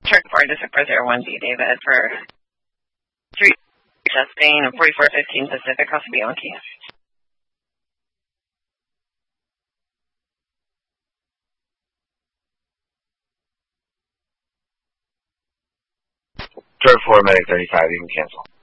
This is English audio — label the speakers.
Speaker 1: Turn 4, District for 01D, David, for 3 Spain and 4415 Pacific, Costa Bianchi.
Speaker 2: Turn 4, Medic 35, you can cancel.